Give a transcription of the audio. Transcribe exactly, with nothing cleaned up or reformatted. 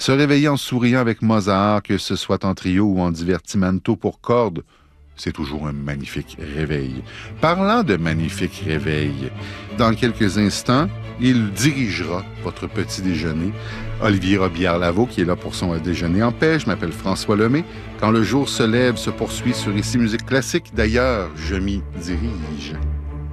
Se réveiller en souriant avec Mozart, que ce soit en trio ou en divertimento pour cordes, c'est toujours un magnifique réveil. Parlant de magnifique réveil, dans quelques instants, il dirigera votre petit déjeuner. Olivier Robillard-Lavaux, qui est là pour son déjeuner en paix. Je m'appelle François Lemay. Quand le jour se lève, se poursuit sur Ici Musique Classique. D'ailleurs, je m'y dirige.